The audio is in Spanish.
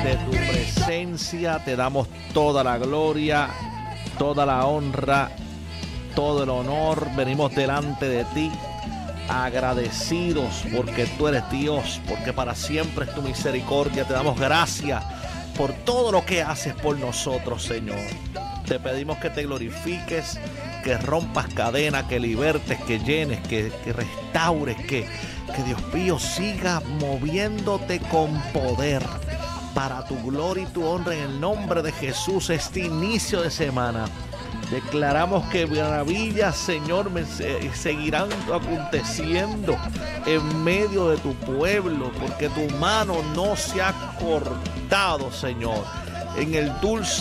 de tu presencia. Te damos toda la gloria, toda la honra, todo el honor. Venimos delante de ti agradecidos porque tú eres Dios, porque para siempre es tu misericordia. Te damos gracias por todo lo que haces por nosotros, Señor. Te pedimos que te glorifiques, que rompas cadenas, que libertes, que llenes, que restaures, que Dios mío siga moviéndote con poder para tu gloria y tu honra en el nombre de Jesús. Este inicio de semana declaramos que maravillas, Señor, seguirán aconteciendo en medio de tu pueblo, porque tu mano no se ha cortado, Señor. En el dulce